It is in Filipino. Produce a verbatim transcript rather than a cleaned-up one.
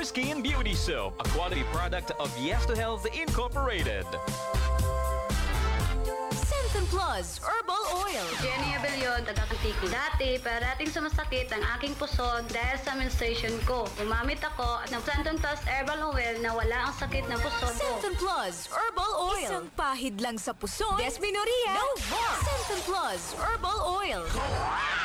Skin Beauty Soap, a quality product of Yes to Health Incorporated. Centum Plus Herbal Oil. Jenny Abellion, taga-Kantiki. Dati, parating sumasakit ang aking puson dahil sa menstruation ko. Gumamit ako ng Centum Plus Herbal Oil na wala ang sakit ng puson ko. Centum Plus Herbal Oil. Isang pahid lang sa puson. Desmenoria. No more. Centum Plus Herbal Oil.